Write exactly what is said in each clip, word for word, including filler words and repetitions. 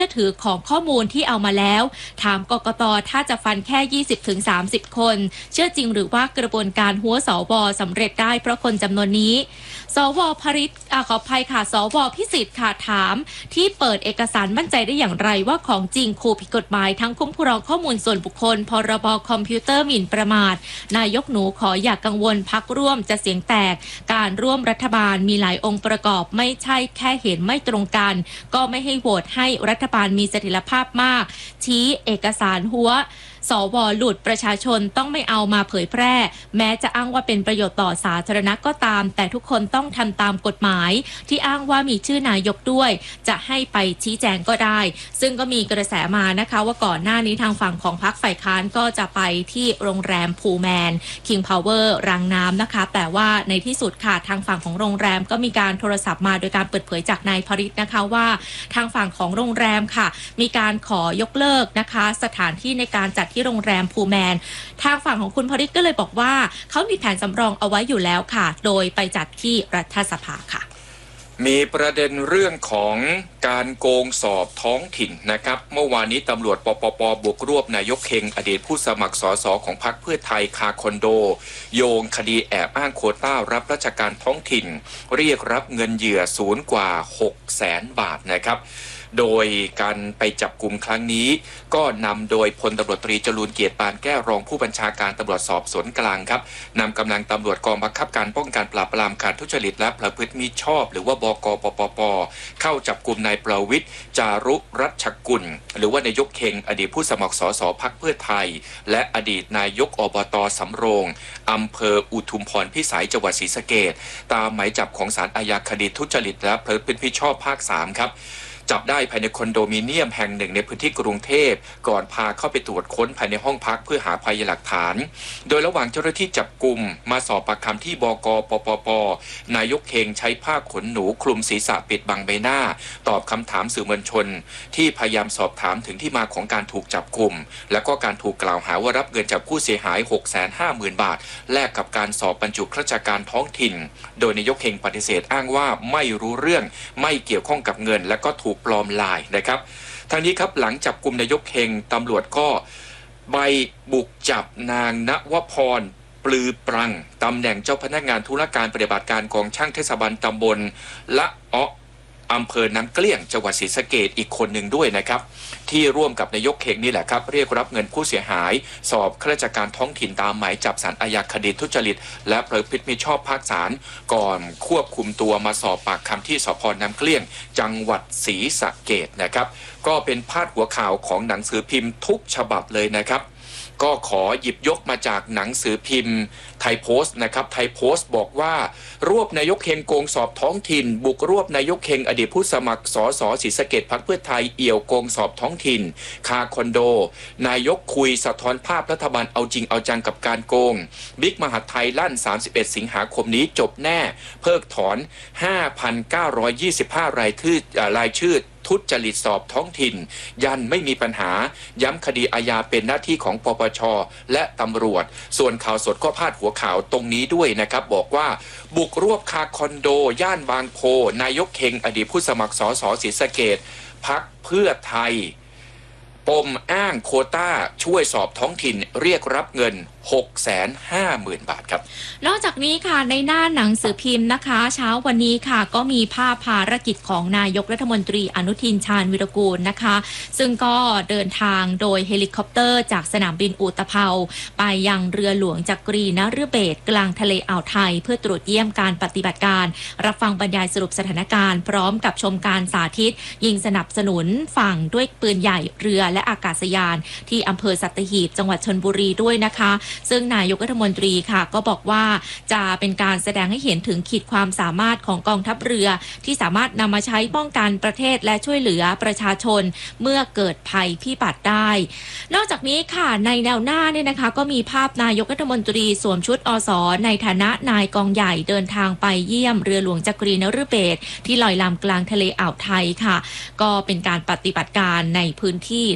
อถือของข้อมูลที่เอามาแล้วถามกกต.ถ้าจะฟันแค่ ยี่สิบถึงสามสิบ คนเชื่อจริงหรือว่ากระบวนการหัวสวสำเร็จได้เพราะคนจำนวนนี้สวภริษอ่าขออภัยค่ะสวพิสิทธิ์ค่ะถามที่เปิดเอกสารมั่นใจได้อย่างไรว่าของจริงขู่ผิดกฎหมายทั้งคุ้มครองข้อมูลส่วนบุคคลพรบคอมพิวเตอร์หมิ่นประมาทนายกหนูขออย่ากกังวลพรรคร่วมจะเสียงแตกการร่วมรัฐบาลมีหลายองค์ประกอบไม่ใช่แค่เห็นไม่ตรงกันก็ไม่ให้โหวตให้รัฐบาลมีเสถียรภาพมากชี้เอกสารหัวสวหลุดประชาชนต้องไม่เอามาเผยแพร่แม้จะอ้างว่าเป็นประโยชน์ต่อสาธารณะก็ตามแต่ทุกคนต้องทำตามกฎหมายที่อ้างว่ามีชื่อนายกด้วยจะให้ไปชี้แจงก็ได้ซึ่งก็มีกระแสมานะคะว่าก่อนหน้านี้ทางฝั่งของพรรคฝ่ายค้านก็จะไปที่โรงแรมพูแมน King Power รางน้ำนะคะแต่ว่าในที่สุดค่ะทางฝั่งของโรงแรมก็มีการโทรศัพท์มาโดยการเปิดเผยจากนายพริษนะคะว่าทางฝั่งของโรงแรมค่ะมีการขอยกเลิกนะคะสถานที่ในการจัดที่โรงแรมพูแมนทางฝั่งของคุณพริษก็เลยบอกว่าเขามีแผนสำรองเอาไว้อยู่แล้วค่ะโดยไปจัดที่รัฐสภาค่ะมีประเด็นเรื่องของการโกงสอบท้องถิ่นนะครับเมื่อวานนี้ตำรวจปปปบุกรวบนายกเฮงอดีตผู้สมัครสสของพรรคเพื่อไทยคาคอนโดโยงคดีแอบอ้างโควต้ารับราชการท้องถิ่นเรียกรับเงินเหยื่อสูงกว่า หกแสน บาทนะครับโดยการไปจับกลุ่มครั้งนี้ก็นำโดยพลตำรวจตรีจรูญเกียรติปานแก้วรองผู้บัญชาการตำรวจสอบสวนกลางครับนำกำลังตำรวจกองบังคับการป้องกันปราบปรามการทุจริตและประพฤติมิชอบหรือว่าบก.ปปป.เข้าจับกลุ่มนายประวิตรจารุรัชกุลหรือว่านายกเฮงอดีตผู้สมัครสสพรรคเพื่อไทยและอดีตนายกอบต.สำโรงอำเภออุทุมพรพิสัยจังหวัดศรีสะเกษตามหมายจับของศาลอาญาคดีทุจริตและประพฤติมิชอบภาคสามครับจับได้ภายในคอนโดมิเนียมแห่งหนึ่งในพื้นที่กรุงเทพก่อนพาเข้าไปตรวจค้นภายในห้องพักเพื่อหาพยานหลักฐานโดยระหว่างเจ้าหน้าที่จับกุมมาสอบปากคำที่บก.ปปป.นายกเฮงใช้ผ้าขนหนูคลุมศีรษะปิดบังใบหน้าตอบคำถามสื่อมวลชนที่พยายามสอบถามถึงที่มาของการถูกจับกุมและก็การถูกกล่าวหาว่ารับเงินจากผู้เสียหาย หกแสนห้าหมื่น บาทแลกกับการสอบบรรจุข้าราชการท้องถิ่นโดยนายกเฮงปฏิเสธอ้างว่าไม่รู้เรื่องไม่เกี่ยวข้องกับเงินและก็ถูกปลอมลายนะครับทางนี้ครับหลังจับกุมนายกเฮงตำรวจก็ใบบุกจับนางณวพรปลือปรังตำแหน่งเจ้าพนักงานธุรการปฏิบัติการกองช่างเทศบาลตำบลละเอ้ออำเภอน้ำเกลี้ยงจังหวัดศรีสะเกษอีกคนหนึ่งด้วยนะครับที่ร่วมกับนายกเฮงนี่แหละครับเรียกรับเงินผู้เสียหายสอบข้าราชการท้องถิ่นตามหมายจับศาลอาญาคดีทุจริตและประพฤติมิชอบภาคศาลก่อนควบคุมตัวมาสอบปากคำที่สภ.น้ำเกลี้ยงจังหวัดศรีสะเกษนะครับก็เป็นพาดหัวข่าวของหนังสือพิมพ์ทุกฉบับเลยนะครับก็ขอหยิบยกมาจากหนังสือพิมพ์ไทยโพสต์นะครับไทยโพสต์บอกว่ารวบนายกเฮงโกงสอบท้องถิ่นบุกรวบนายกเฮงอดีตผู้สมัครสสศรีสะเกษพรรคเพื่อไทยเอี่ยวโกงสอบท้องถิ่นคาคอนโดนายกคุยสะท้อนภาพรัฐบาลเอาจริงเอาจังกับการโกงบิ๊กมหาดไทยลั่นสามสิบเอ็ดสิงหาคมนี้จบแน่เพิกถอน ห้าพันเก้าร้อยยี่สิบห้า รายชื่อรายชื่อทุจริตสอบท้องถิ่นยันไม่มีปัญหาย้ำคดีอาญาเป็นหน้าที่ของปปช.และตำรวจส่วนข่าวสดก็พาดหัวข่าวตรงนี้ด้วยนะครับบอกว่าบุกรวบคาคอนโดย่านบางโพนายกเฮงอดีตผู้สมัครสสศรีสะเกษพรรคเพื่อไทยปมอ้างโควต้าช่วยสอบท้องถิ่นเรียกรับเงิน หกแสนห้าหมื่น บาทครับนอกจากนี้ค่ะในหน้าหนังสือพิมพ์นะคะเช้าวันนี้ค่ะก็มีภาพภารกิจของนายกรัฐมนตรีอนุทินชาญวิรากูลนะคะซึ่งก็เดินทางโดยเฮลิคอปเตอร์จากสนามบินอุตภเปาไปยังเรือหลวงจักรีนฤเบศรกลางทะเลอ่าวไทยเพื่อตรวจเยี่ยมการปฏิบัติการรับฟังบรรยายสรุปสถานการณ์พร้อมกับชมการสาธิตยิงสนับสนุนฝั่งด้วยปืนใหญ่เรือและอากาศยานที่อำเภอสัตหีบจังหวัดชลบุรีด้วยนะคะซึ่งนายกรัฐมนตรีค่ะก็บอกว่าจะเป็นการแสดงให้เห็นถึงขีดความสามารถของกองทัพเรือที่สามารถนำมาใช้ป้องกันประเทศและช่วยเหลือประชาชนเมื่อเกิดภัยพิบัติได้นอกจากนี้ค่ะในแนวหน้าเนี่ยนะคะก็มีภาพนายกรัฐมนตรีสวมชุดอสในฐานะนายกองใหญ่เดินทางไปเยี่ยมเรือหลวงจักรีนฤเบศรที่ลอยลำกลางทะเลอ่าวไทยค่ะก็เป็นการปฏิบัติการในพื้นที่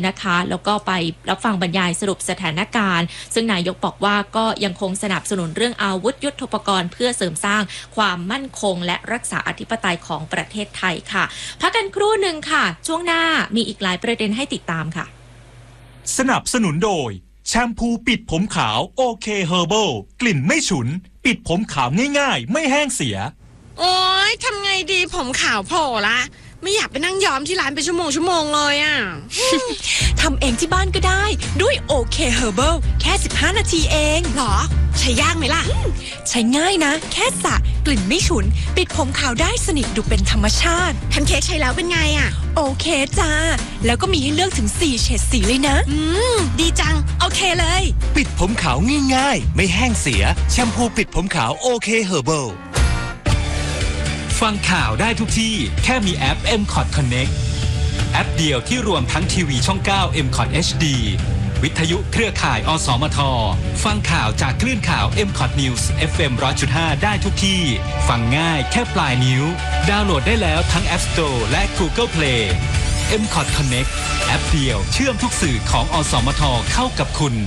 นะคะแล้วก็ไปรับฟังบรรยายสรุปสถานการณ์ซึ่งนายกบอกว่าก็ยังคงสนับสนุนเรื่องอาวุธยุทโธปกรณ์เพื่อเสริมสร้างความมั่นคงและรักษาอธิปไตยของประเทศไทยค่ะพักกันครู่หนึ่งค่ะช่วงหน้ามีอีกหลายประเด็นให้ติดตามค่ะสนับสนุนโดยแชมพูปิดผมขาวโอเคเฮอร์เบิลกลิ่นไม่ฉุนปิดผมขาวง่ายๆไม่แห้งเสียโอ๊ยทำไงดีผมขาวโผล่ละไม่อยากไปนั่งย้อมที่ร้านเป็นชั่วโมงชั่วโมงเลยอ่ะทำเองที่บ้านก็ได้ด้วยโอเคเฮอร์เบิลแค่สิบห้านาทีเองหรอใช้ยากไหมล่ะใช้ง่ายนะแค่สระกลิ่นไม่ฉุนปิดผมขาวได้สนิทดูเป็นธรรมชาติแพนเค้กใช้แล้วเป็นไงอ่ะโอเคจ้าแล้วก็มีให้เลือกถึงสี่เฉดสีเลยนะอืมดีจังโอเคเลยปิดผมขาวง่ายๆไม่แห้งเสียแชมพูปิดผมขาวโอเคเฮอร์เบิลฟังข่าวได้ทุกที่แค่มีแอป เอ็ม คอท Connect แอปเดียวที่รวมทั้งทีวีช่อง เก้า เอ็ม คอท เอช ดี วิทยุเครือข่าย อสมท ฟังข่าวจากคลื่นข่าว เอ็ม คอท News เอฟ เอ็ม หนึ่งร้อยจุดห้า ได้ทุกที่ฟังง่ายแค่ปลายนิ้วดาวน์โหลดได้แล้วทั้ง App Store และ Google Play เอ็ม คอท Connect แอปเดียวเชื่อมทุกสื่อของอสมทเข้ากับคุณ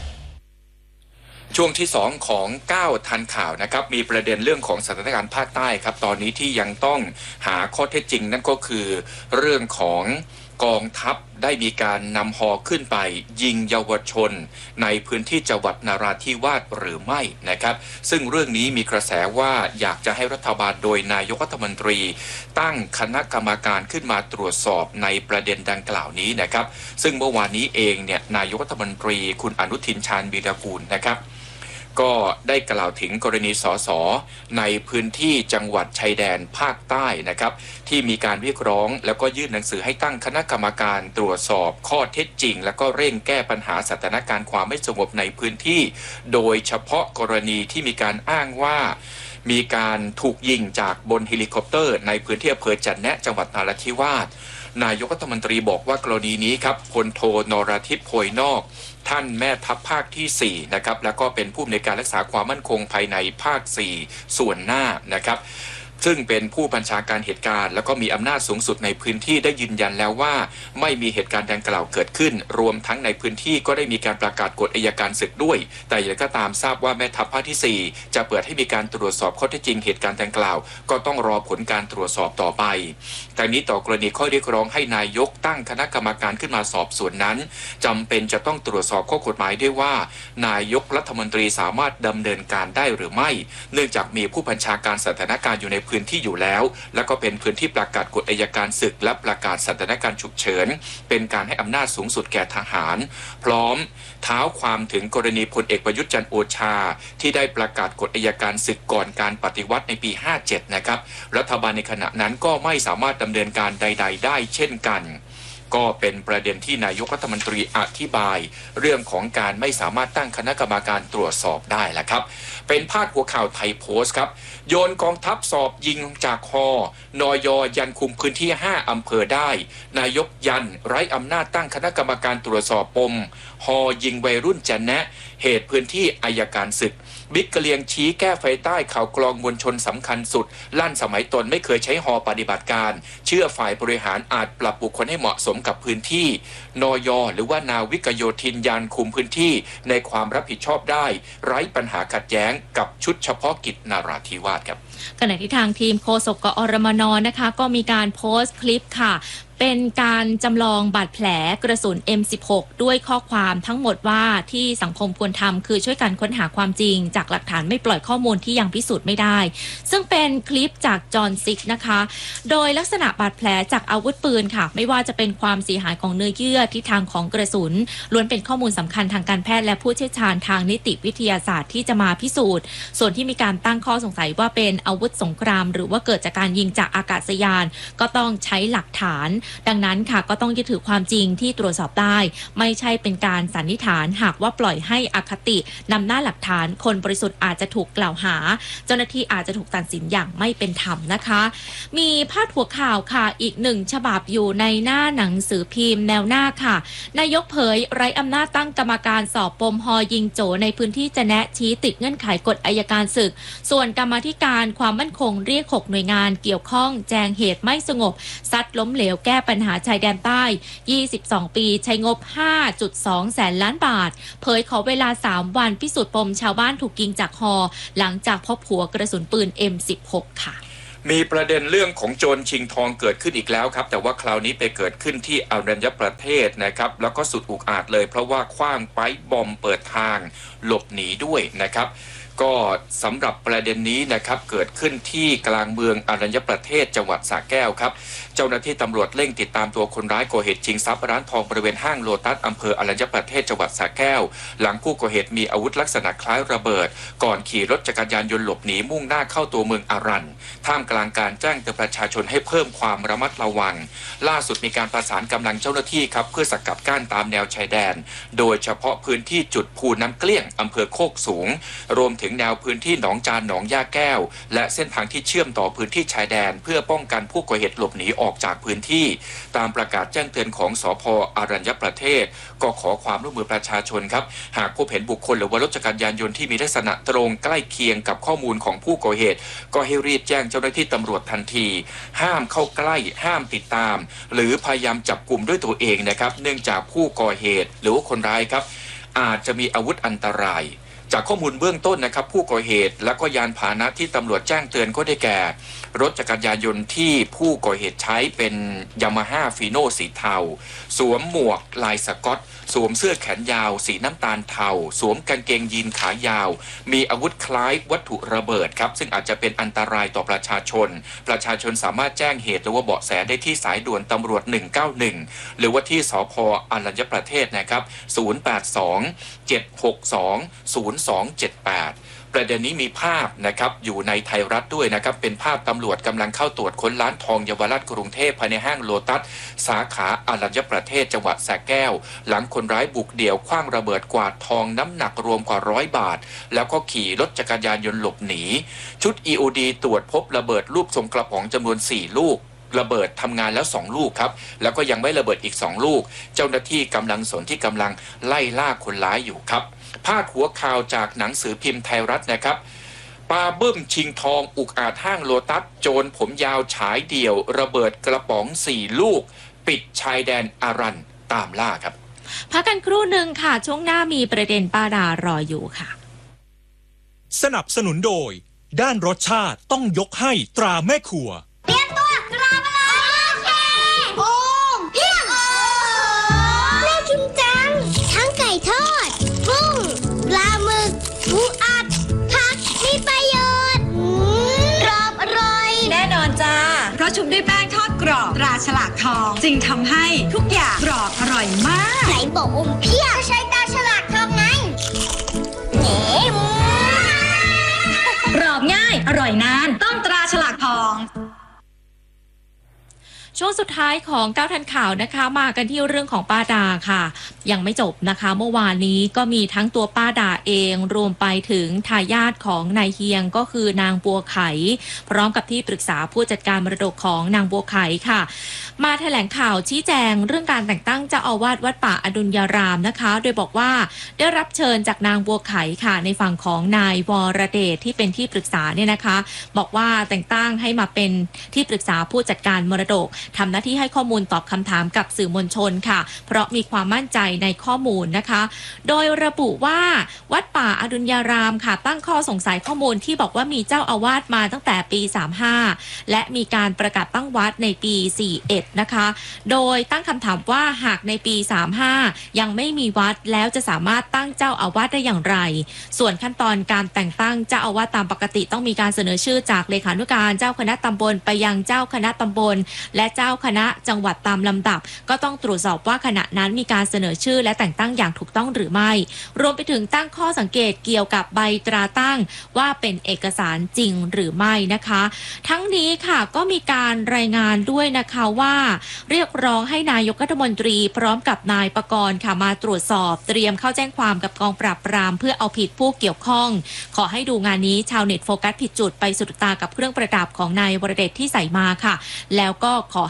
ช่วงที่สองของเก้าทันข่าวนะครับมีประเด็นเรื่องของสถานการณ์ภาคใต้ครับตอนนี้ที่ยังต้องหาข้อเท็จจริงนั่นก็คือเรื่องของกองทัพได้มีการนำฮอขึ้นไปยิงเยาวชนในพื้นที่จังหวัดนราธิวาสหรือไม่นะครับซึ่งเรื่องนี้มีกระแสว่าอยากจะให้รัฐบาลโดยนายกรัฐมนตรีตั้งคณะกรรมการขึ้นมาตรวจสอบในประเด็นดังกล่าวนี้นะครับซึ่งเมื่อวานนี้เองเนี่ยนายกรัฐมนตรีคุณอนุทินชาญวีรกูลนะครับก็ได้กล่าวถึงกรณีสสในพื้นที่จังหวัดชายแดนภาคใต้นะครับที่มีการเรียกร้องแล้วก็ยื่นหนังสือให้ตั้งคณะกรรมการตรวจสอบข้อเท็จจริงแล้วก็เร่งแก้ปัญหาสถานการณ์ความไม่สงบในพื้นที่โดยเฉพาะกรณีที่มีการอ้างว่ามีการถูกยิงจากบนเฮลิคอปเตอร์ในพื้นที่อำเภอจันแนะจังหวัดนราธิวาสนายกรัฐมนตรีบอกว่ากรณีนี้ครับพลโทนรทิพย์โพยนอกท่านแม่ทัพภาคที่สี่นะครับแล้วก็เป็นผู้อำนวยการรักษาความมั่นคงภายในภาคสี่ส่วนหน้านะครับซึ่งเป็นผู้บัญชาการเหตุการณ์แล้วก็มีอำนาจสูงสุดในพื้นที่ได้ยืนยันแล้วว่าไม่มีเหตุการณ์ดังกล่าวเกิดขึ้นรวมทั้งในพื้นที่ก็ได้มีการประกาศกฎอัยการศึกด้วยแต่อย่างไรก็ตามทราบว่าแม่ทัพภาคที่สี่จะเปิดให้มีการตรวจสอบข้อเท็จจริงเหตุการณ์ดังกล่าวก็ต้องรอผลการตรวจสอบต่อไปแต่นี้ต่อกรณีข้อเรียกร้องให้นายกตั้งคณะกรรมการขึ้นมาสอบสวนนั้นจำเป็นจะต้องตรวจสอบข้อกฎหมายด้วยว่านายกรัฐมนตรีสามารถดำเนินการได้หรือไม่เนื่องจากมีผู้บัญชาการสถานการณ์อยู่ในพื้นที่อยู่แล้วแล้วก็เป็นพื้นที่ประกาศกฎอัยการศึกและประกาศสถานการณ์ฉุกเฉินเป็นการให้อำนาจสูงสุดแก่ทหารพร้อมเท้าความถึงกรณีพลเอกประยุทธ์จันทร์โอชาที่ได้ประกาศกฎอัยการศึกก่อนการปฏิวัติในปีห้าเจ็ดนะครับรัฐบาลในขณะนั้นก็ไม่สามารถดำเนินการใดๆได้เช่นกันก็เป็นประเด็นที่นายกรัฐมนตรีอธิบายเรื่องของการไม่สามารถตั้งคณะกรรมการตรวจสอบได้แหละครับเป็นพาดหัวข่าวไทยโพสต์ครับโยนกองทัพสอบยิงจากฮอนยยันคุมพื้นที่ห้าอำเภอได้นายกยันไร้อำนาจตั้งคณะกรรมการตรวจสอบปมฮอยิงวัยรุ่นจันแนะเหตุพื้นที่อัยการศึกบิ๊กกะเลียงชี้แก้ไฟใต้ข่าวกรองมวลชนสำคัญสุดลั่นสมัยตนไม่เคยใช้ฮอปฏิบัติการเชื่อฝ่ายบริหารอาจปรับบุคคลให้เหมาะสมกับพื้นที่นยหรือว่านาวิกโยธินยานคุมพื้นที่ในความรับผิดชอบได้ไร้ปัญหาขัดแย้งกับชุดเฉพาะกิจนราธิวาสครับขณะที่ทางทีมโฆษกกอรมนนะคะก็มีการโพสต์คลิปค่ะเป็นการจำลองบาดแผลกระสุน เอ็ม สิบหก ด้วยข้อความทั้งหมดว่าที่สังคมควรทำคือช่วยกันค้นหาความจริงจากหลักฐานไม่ปล่อยข้อมูลที่ยังพิสูจน์ไม่ได้ซึ่งเป็นคลิปจากจอห์นซิกนะคะโดยลักษณะบาดแผลจากอาวุธปืนค่ะไม่ว่าจะเป็นความเสียหายของเนื้อเยื่อทิศทางของกระสุนล้วนเป็นข้อมูลสำคัญทางการแพทย์และผู้เชี่ยวชาญทางนิติวิทยาศาสตร์ที่จะมาพิสูจน์ส่วนที่มีการตั้งข้อสงสัยว่าเป็นอาวุธสงครามหรือว่าเกิดจากการยิงจากอากาศยานก็ต้องใช้หลักฐานดังนั้นค่ะก็ต้องยึดถือความจริงที่ตรวจสอบได้ไม่ใช่เป็นการสันนิษฐานหากว่าปล่อยให้อคตินำหน้าหลักฐานคนบริสุทธิ์อาจจะถูกกล่าวหาเจ้าหน้าที่อาจจะถูกตัดสินอย่างไม่เป็นธรรมนะคะมีพาดหัวข่าวค่ะอีกหนึ่งฉบับอยู่ในหน้าหนังสือพิมพ์แนวหน้าค่ะนายกเผยไร้อำนาจตั้งกรรมการสอบปมฮอยิงโจในพื้นที่จะแนะชี้ติดเงื่อนไขกฎอัยการศึกส่วนกรรมาธิการความมั่นคงเรียกหกหน่วยงานเกี่ยวข้องแจงเหตุไม่สงบซัดล้มเหลวแก้ปัญหาชายแดนใต้ ยี่สิบสอง ปีใช้งบ ห้าจุดสอง แสนล้านบาทเผยขอเวลา สาม วันพิสูจน์ปมชาวบ้านถูกยิงจากฮอหลังจากพบหัวกระสุนปืน เอ็ม สิบหก ค่ะมีประเด็นเรื่องของโจรชิงทองเกิดขึ้นอีกแล้วครับแต่ว่าคราวนี้ไปเกิดขึ้นที่อรัญญประเทศนะครับแล้วก็สุดอุกอาจเลยเพราะว่าขว้างไปบอมเปิดทางหลบหนีด้วยนะครับก็สำหรับประเด็นนี้นะครับเกิดขึ้นที่กลางเมืองอรัญญประเทศจังหวัดสระแก้วครับเจ้าหน้าที่ตำรวจเร่งติดตามตัวคนร้ายก่อเหตุชิงทรัพย์ร้านทองบริเวณห้างโลตัสอำเภออรัญญประเทศจังหวัดสระแก้วหลังผู้ก่อเหตุมีอาวุธลักษณะคล้ายระเบิดก่อนขี่รถจักรยานยนต์หลบหนีมุ่งหน้าเข้าตัวเมืองอรัญท่ามกลางการแจ้งเตือนประชาชนให้เพิ่มความระมัดระวังล่าสุดมีการประสานกำลังเจ้าหน้าที่ครับเพื่อสกัดกั้นตามแนวชายแดนโดยเฉพาะพื้นที่จุดภูน้ำเกลี้ยงอำเภอโคกสูงรวมถึงแนวพื้นที่หนองจานหนองย่าแก้วและเส้นทางที่เชื่อมต่อพื้นที่ชายแดนเพื่อป้องกันผู้ก่อเหตุหลบหนีออกจากพื้นที่ตามประกาศแจ้งเตือนของสภ.อรัญญประเทศก็ขอความร่วมมือประชาชนครับหากพบเห็นบุคคลหรือว่ารถจักรยานยนต์ที่มีลักษณะตรงใกล้เคียงกับข้อมูลของผู้ก่อเหตุก็ให้รีบแจ้งเจ้าหน้าที่ตำรวจทันทีห้ามเข้าใกล้ห้ามติดตามหรือพยายามจับกลุ่มด้วยตัวเองนะครับเนื่องจากผู้ก่อเหตุหรือว่าคนร้ายครับอาจจะมีอาวุธอันตรายจากข้อมูลเบื้องต้นนะครับผู้ก่อเหตุและก็ยานพาหนะที่ตำรวจแจ้งเตือนก็ได้แก่รถจักรยานยนต์ที่ผู้ก่อเหตุใช้เป็นยามาฮ่าฟีโน่สีเทาสวมหมวกลายสก๊อตสวมเสื้อแขนยาวสีน้ำตาลเทาสวมกางเกงยีนขายาวมีอาวุธคล้ายวัตถุระเบิดครับซึ่งอาจจะเป็นอันตรายต่อประชาชนประชาชนสามารถแจ้งเหตุหรือว่าเบาะแสได้ที่สายด่วนตำรวจหนึ่งเก้าหนึ่งหรือว่าที่สภ.อรัญญประเทศนะครับศูนย์ แปด สอง เจ็ด หก สอง ศูนย์ สอง เจ็ด แปดประเด็นนี้มีภาพนะครับอยู่ในไทยรัฐด้วยนะครับเป็นภาพตำรวจกำลังเข้าตรวจค้นร้านทองเยาวราชกรุงเทพภายในห้างโลตัสสาขาอรัญญประเทศจังหวัดสระแก้วหลังคนร้ายบุกเดี่ยวขว้างระเบิดกวาดทองน้ำหนักรวมกว่าร้อยบาทแล้วก็ขี่รถจักรยานยนต์หลบหนีชุด อี โอ ดี ตรวจพบระเบิดรูปทรงกระป๋องจำนวนสี่ลูกระเบิดทำงานแล้วสองลูกครับแล้วก็ยังไม่ระเบิดอีกสองลูกเจ้าหน้าที่กำลังสนที่กำลังไล่ล่าคนร้ายอยู่ครับพาดหัวข่าวจากหนังสือพิมพ์ไทยรัฐนะครับปาบึ้มชิงทองอุกอาจห้างโลตัสโจรผมยาวฉายเดี่ยวระเบิดกระป๋องสี่ลูกปิดชายแดนอารัญตามล่าครับพักกันครู่หนึ่งค่ะช่วงหน้ามีประเด็นป้าดารออยู่ค่ะสนับสนุนโดยด้านรสชาติต้องยกให้ตราแม่ครัวเตรียมตัวกราบอะไรโอ้เพียงน่ากินจังทั้งไก่ทอดกุ้งปลาหมึกปูอัดผักมีประโยชน์กรอบอร่อยแน่นอนจ้าเพราะชุบด้วยแป้งทอดกรอบตราฉลากทองจึงทำให้ทุกอย่างกรอบอร่อยมากไหนบอกอมเพียงใช้ตราฉลากทองไงเอ๋กรอบง่ายอร่อยนานต้องตราฉลากทองช่วงสุดท้ายของเก้าทันข่าวนะคะมากันที่เรื่องของป้าดาค่ะยังไม่จบนะคะเมื่อวานนี้ก็มีทั้งตัวป้าดาเองรวมไปถึงทายาทของนายเฮียงก็คือนางบัวไขพร้อมกับที่ปรึกษาผู้จัดการมรดกของนางบัวไขค่ะมาแถลงข่าวชี้แจงเรื่องการแต่งตั้งเจ้าอาวาสวัดป่าอดุลยารามนะคะโดยบอกว่าได้รับเชิญจากนางบัวไขค่ะในฝั่งของนายวรเดชที่เป็นที่ปรึกษาเนี่ยนะคะบอกว่าแต่งตั้งให้มาเป็นที่ปรึกษาผู้จัดการมรดกทำหน้าที่ให้ข้อมูลตอบคำถามกับสื่อมวลชนค่ะเพราะมีความมั่นใจในข้อมูลนะคะโดยระบุว่าวัดป่าอดุลยารามค่ะตั้งข้อสงสัยข้อมูลที่บอกว่ามีเจ้าอาวาสมาตั้งแต่ปีสามสิบห้าและมีการประกาศตั้งวัดในปีสี่สิบเอ็ดนะคะโดยตั้งคำถามว่าหากในปีสามสิบห้ายังไม่มีวัดแล้วจะสามารถตั้งเจ้าอาวาสได้อย่างไรส่วนขั้นตอนการแต่งตั้งเจ้าอาวาสตามปกติต้องมีการเสนอชื่อจากเลขานุการเจ้าคณะตำบลไปยังเจ้าคณะตำบลและเจ้าคณะจังหวัดตามลำดับก็ต้องตรวจสอบว่าขณะนั้นมีการเสนอชื่อและแต่งตั้งอย่างถูกต้องหรือไม่รวมไปถึงตั้งข้อสังเกตเกี่ยวกับใบตราตั้งว่าเป็นเอกสารจริงหรือไม่นะคะทั้งนี้ค่ะก็มีการรายงานด้วยนะคะว่าเรียกร้องให้นายกรัฐมนตรีพร้อมกับนายปกรณ์ค่ะมาตรวจสอบเตรียมเข้าแจ้งความกับกองปราบปรามเพื่อเอาผิดผู้เกี่ยวข้องขอให้ดูงานนี้ชาวเน็ตโฟกัสผิดจุดไปสุดตากับเครื่องประดับของนายวรเดชที่ใส่มาค่ะแล้วก็ขอให้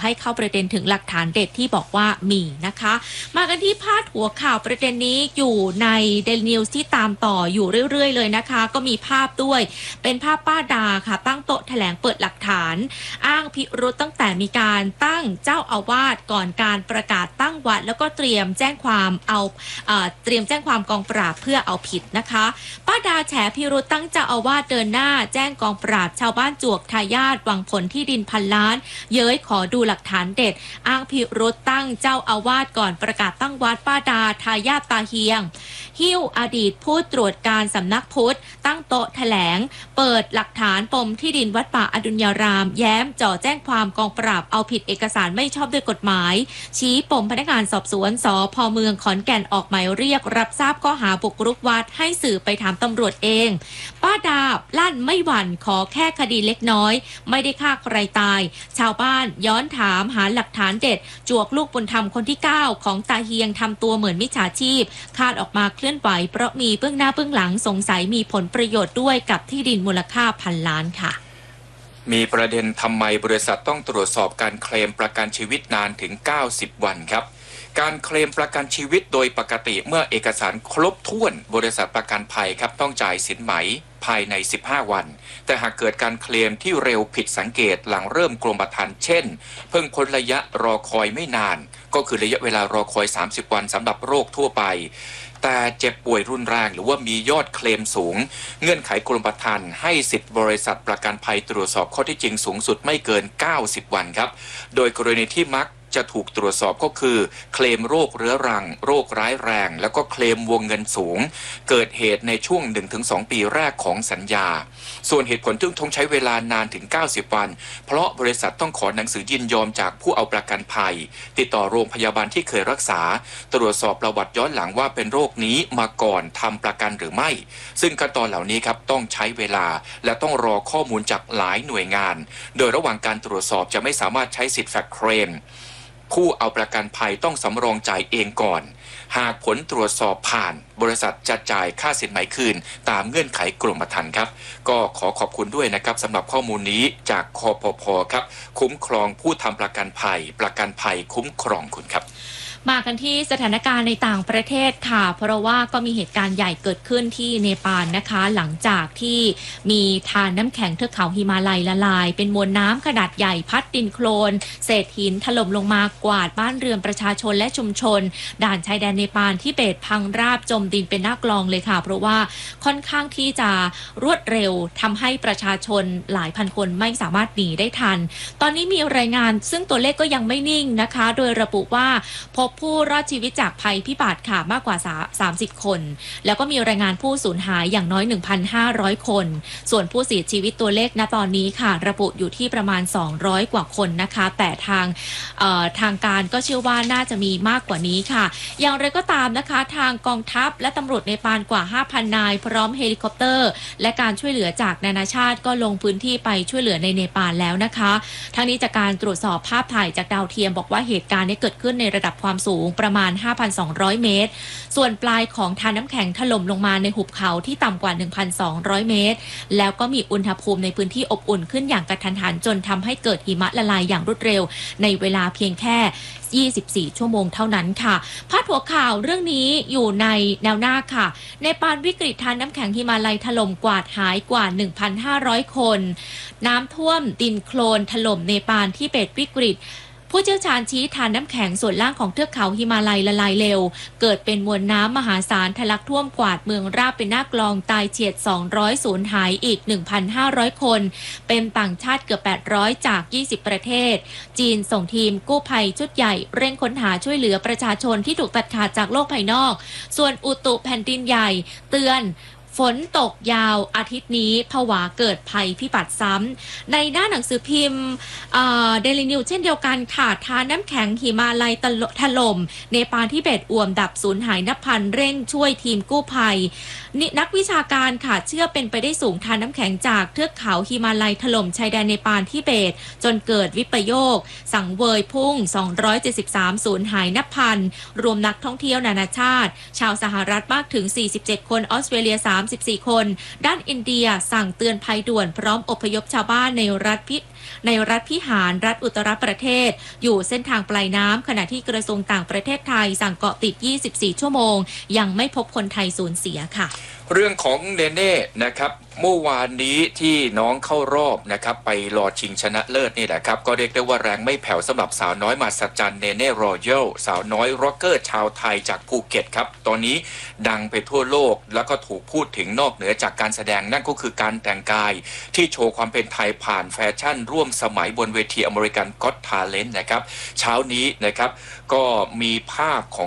ให้เข้าประเด็นถึงหลักฐานเด็ดที่บอกว่ามีนะคะมากันที่พาดหัวข่าวประเด็นนี้อยู่ใน Daily News ที่ตามต่ออยู่เรื่อยๆเลยนะคะก็มีภาพด้วยเป็นภาพป้าดาค่ะตั้งโต๊ะแถลงเปิดหลักฐานอ้างพิรุธตั้งแต่มีการตั้งเจ้าอาวาสก่อนการประกาศตั้งวัดแล้วก็เตรียมแจ้งความเอาเอ่อเตรียมแจ้งความกองปราบเพื่อเอาผิดนะคะป้าดาแฉพิรุธตั้งเจ้าอาวาสเดินหน้าแจ้งกองปราบชาวบ้านจวกทายาทหวังผลที่ดินพันล้านเย้ยขอดูหลักฐานเด็ดอ้างพิรุธตั้งเจ้าอาวาสก่อนประกาศตั้งวัดป้าดาทายาทตาเฮียงหิ้วอดีตผู้ตรวจการสำนักพุทธตั้งโต๊ะแถลงเปิดหลักฐานปมที่ดินวัดป่าอดุลยารามแย้มจ่อแจ้งความกองปราบเอาผิดเอกสารไม่ชอบด้วยกฎหมายชี้ปมพนักงานสอบสวนสภ.เมืองขอนแก่นออกหมายเรียกรับทราบข้อหาบุกรุกวัดให้สื่อไปถามตำรวจเองป้าดาลั่นไม่หวั่นขอแค่คดีเล็กน้อยไม่ได้ฆ่าใครตายชาวบ้านย้อนถามหาหลักฐานเด็ดจวกลูกบุญธรรมคนที่เก้าของตาเฮียงทำตัวเหมือนมิจฉาชีพคาดออกมาเคลื่อนไหวเพราะมีเบื้องหน้าเบื้องหลังสงสัยมีผลประโยชน์ด้วยกับที่ดินมูลค่าพันล้านค่ะมีประเด็นทำไมบริษัทต้องตรวจสอบการเคลมประกันชีวิตนานถึงเก้าสิบวันครับการเคลมประกันชีวิตโดยปกติเมื่อเอกสารครบถ้วนบริษัทประกันภัยครับต้องจ่ายสินไหมภายในสิบห้าวันแต่หากเกิดการเคลมที่เร็วผิดสังเกตหลังเริ่มกรมธรรม์เช่นเพิ่งพ้นระยะรอคอยไม่นานก็คือระยะเวลารอคอยสามสิบวันสำหรับโรคทั่วไปแต่เจ็บป่วยรุนแรงหรือว่ามียอดเคลมสูงเงื่อนไขกรมธรรม์ให้สิทธิบริษัทประกันภัยตรวจสอบข้อเท็จจริงสูงสุดไม่เกินเก้าสิบวันครับโดยกรณีที่มักจะถูกตรวจสอบก็คือเคลมโรคเรื้อรังโรคร้ายแรงแล้วก็เคลมวงเงินสูงเกิดเหตุในช่วง หนึ่งถึงสอง ปีแรกของสัญญาส่วนเหตุผลที่ต้องใช้เวลานานถึงเก้าสิบวันเพราะบริษัทต้องขอหนังสือยินยอมจากผู้เอาประกันภัยติดต่อโรงพยาบาลที่เคยรักษาตรวจสอบประวัติย้อนหลังว่าเป็นโรคนี้มาก่อนทำประกันหรือไม่ซึ่งขั้นตอนเหล่านี้ครับต้องใช้เวลาและต้องรอข้อมูลจากหลายหน่วยงานโดยระหว่างการตรวจสอบจะไม่สามารถใช้สิทธิ์แฟกซ์เคลมผู้เอาประกันภัยต้องสำรองจ่ายเองก่อนหากผลตรวจสอบผ่านบริษัทจะจ่ายค่าสินไหมคืนตามเงื่อนไขกรมธรรม์ครับก็ขอขอบคุณด้วยนะครับสำหรับข้อมูลนี้จากคปภ.ครับคุ้มครองผู้ทำประกันภัยประกันภัยคุ้มครองคุณครับมากันที่สถานการณ์ในต่างประเทศค่ะเพราะว่าก็มีเหตุการณ์ใหญ่เกิดขึ้นที่เนปาลนะคะหลังจากที่มีทานน้ำแข็งเทือกเขาหิมาลัยละลายเป็นมวลน้ำขนาดใหญ่พัดดินโคลนเศษหินถล่มลงมากวาดบ้านเรือนประชาชนและชุมชนด่านชายแดนเนปาลที่เบตพังราบจมดินเป็นหน้ากลองเลยค่ะเพราะว่าค่อนข้างที่จะรวดเร็วทำให้ประชาชนหลายพันคนไม่สามารถหนีได้ทันตอนนี้มีรายงานซึ่งตัวเลขก็ยังไม่นิ่งนะคะโดยระบุว่าพบผู้รอดชีวิตจากภัยพิบัติค่ะมากกว่าสามสิบคนแล้วก็มีรายงานผู้สูญหายอย่างน้อย หนึ่งพันห้าร้อย คนส่วนผู้เสียชีวิตตัวเลขณตอนนี้ค่ะระบุอยู่ที่ประมาณสองร้อยกว่าคนนะคะแต่ทางทางการก็เชื่อว่าน่าจะมีมากกว่านี้ค่ะอย่างไรก็ตามนะคะทางกองทัพและตำรวจเนปาลกว่า ห้าพัน นายพร้อมเฮลิคอปเตอร์และการช่วยเหลือจากนานาชาติก็ลงพื้นที่ไปช่วยเหลือในเนปาลแล้วนะคะทั้งนี้จากการตรวจสอบภาพถ่ายจากดาวเทียมบอกว่าเหตุการณ์นี้เกิดขึ้นในระดับความสูงประมาณ ห้าพันสองร้อย เมตรส่วนปลายของทานน้ำแข็งถล่มลงมาในหุบเขาที่ต่ำกว่า หนึ่งพันสองร้อย เมตรแล้วก็มีอุณหภูมิในพื้นที่อบอุ่นขึ้นอย่างกระทันหันจนทำให้เกิดหิมะละลายอย่างรวดเร็วในเวลาเพียงแค่ยี่สิบสี่ชั่วโมงเท่านั้นค่ะพาดหัวข่าวเรื่องนี้อยู่ในแนวหน้าค่ะเนปาลวิกฤตทานน้ำแข็งหิมาลัยถล่มกวาดหายกว่า หนึ่งพันห้าร้อย คนน้ำท่วมดินโคลนถล่มเนปาลที่เบตวิกฤตผู้เชี่ยวชาญชี้ทานน้ำแข็งส่วนล่างของเทือกเขาหิมาลัยละลายเร็วเกิดเป็นมวลน้ำมหาศาลทะลักท่วมกวาดเมืองราบเป็นหน้ากลองตายเฉียดสองร้อยสูญหายอีก หนึ่งพันห้าร้อย คนเป็นต่างชาติเกือบแปดร้อยจากยี่สิบประเทศจีนส่งทีมกู้ภัยชุดใหญ่เร่งค้นหาช่วยเหลือประชาชนที่ถูกตัดขาดจากโลกภายนอกส่วนอุตุแผ่นดินใหญ่เตือนฝนตกยาวอาทิตย์นี้ผวาเกิดภัยพิบัติซ้ำในหน้าหนังสือพิมพ์เดลินิวเช่นเดียวกันค่ะทานน้ำแข็งหิมาลัยถล่มเนปาลทิเบตอ่วมดับสูญหายนับพันเร่งช่วยทีมกู้ภัยนักวิชาการค่ะเชื่อเป็นไปได้สูงทานน้ำแข็งจากเทือกเขาหิมาลัยถล่มชายแดนเนปาลทิเบตจนเกิดวิปโยคสังเวยพุ่งสองร้อยเจ็ดสิบสามสูญหายนับพันรวมนักท่องเที่ยวนานาชาติชาวสหรัฐมากถึงสี่สิบเจ็ดคนออสเตรเลียสามสิบสี่คนด้านอินเดียสั่งเตือนภัยด่วนพร้อมอพยพชาวบ้านในรัฐพิในรัฐพิหารรัฐอุตรประเทศอยู่เส้นทางปลายน้ำขณะที่กระทรวงต่างประเทศไทยสั่งเกาะติดยี่สิบสี่ชั่วโมงยังไม่พบคนไทยสูญเสียค่ะเรื่องของเนเน่นะครับเมื่อวานนี้ที่น้องเข้ารอบนะครับไปรอชิงชนะเลิศนี่แหละครับก็เรียกได้ว่าแรงไม่แผ่วสำหรับสาวน้อยมหัศจรรย์เนเน่รอยัลสาวน้อยร็อกเกอร์ชาวไทยจากภูเก็ตครับตอนนี้ดังไปทั่วโลกแล้วก็ถูกพูดถึงนอกเหนือจากการแสดงนั่นก็คือการแต่งกายที่โชว์ความเป็นไทยผ่านแฟชั่นร่วมสมัยบนเวทีอเมริกันก็อต ทาเลนต์นะครับเช้านี้นะครับก็มีภาพของ